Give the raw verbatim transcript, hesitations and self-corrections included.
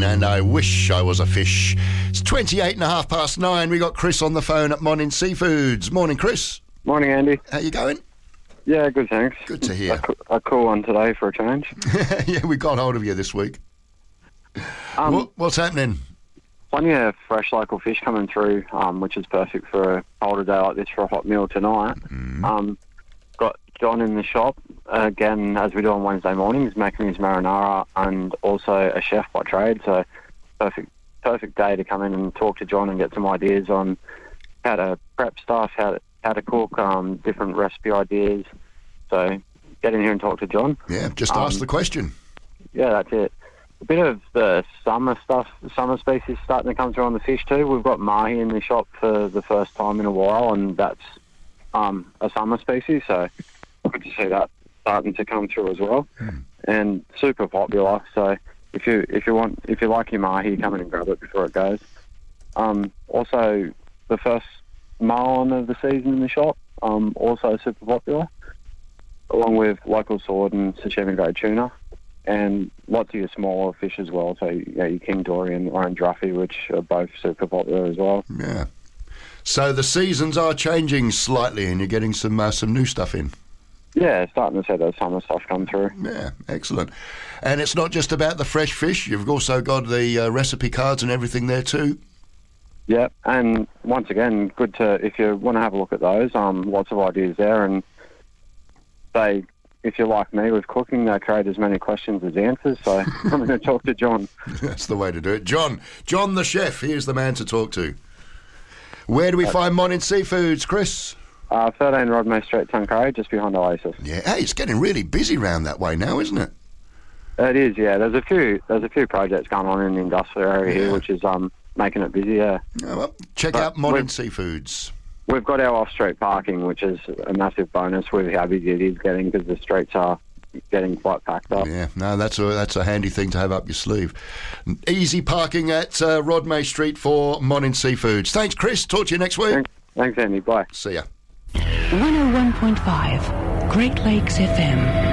and I wish I was a fish. It's twenty-eight and a half past nine. We got Chris on the phone at Morning Seafoods. Morning, Chris. Morning, Andy. How you going? Yeah, good, thanks. Good to hear. A, co- a cool one today for a change. Yeah, we got hold of you this week. Um, what, what's happening? Plenty of fresh local fish coming through, um, which is perfect for a colder day like this for a hot meal tonight. Mm. Um, got John in the shop, uh, again, as we do on Wednesday mornings, making his marinara and also a chef by trade. So perfect perfect day to come in and talk to John and get some ideas on how to prep stuff, how to, how to cook, um, different recipe ideas. So get in here and talk to John. Yeah, just um, ask the question. Yeah, that's it. A bit of the summer stuff, summer species starting to come through on the fish too. We've got mahi in the shop for the first time in a while, and that's um, a summer species, so good to see that starting to come through as well. Mm. And super popular, so if you if you want if you like your mahi, come in and grab it before it goes. Um, also, the first marlin of the season in the shop, um, also super popular, along with local sword and sashimi grade tuna. And lots of your smaller fish as well, so you know, your King Dory and Orange Ruffy, which are both super popular as well. Yeah. So the seasons are changing slightly, and you're getting some uh, some new stuff in. Yeah, starting to see those summer stuff come through. Yeah, excellent. And it's not just about the fresh fish. You've also got the uh, recipe cards and everything there too. Yeah, and once again, good to, if you want to have a look at those, um, lots of ideas there. And they, if you're like me with cooking, they create as many questions as answers. So I'm going to talk to John. That's the way to do it. John, John the chef, here's the man to talk to. Where do we find Morning Seafoods, Chris? Uh, thirteen Rodmay Street, Tuncray, just behind Oasis. Yeah, hey, it's getting really busy round that way now, isn't it? It is, yeah. There's a few there's a few projects going on in the industrial area Yeah. here, which is um making it busy, yeah. Oh, well, check But out Morning we've- Seafoods. We've got our off-street parking, which is a massive bonus with how busy it is getting, because the streets are getting quite packed up. Yeah, no, that's a that's a handy thing to have up your sleeve. Easy parking at uh, Rodmay Street for Morning Seafoods. Thanks, Chris. Talk to you next week. Thanks, Thanks Andy. Bye. See ya. one oh one point five Great Lakes F M.